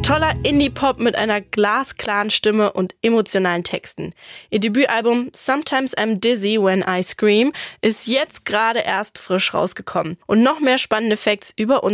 Toller Indie-Pop mit einer glasklaren Stimme und emotionalen Texten. Ihr Debütalbum Sometimes I'm Dizzy When I Scream ist jetzt gerade erst frisch rausgekommen. Und noch mehr spannende Facts über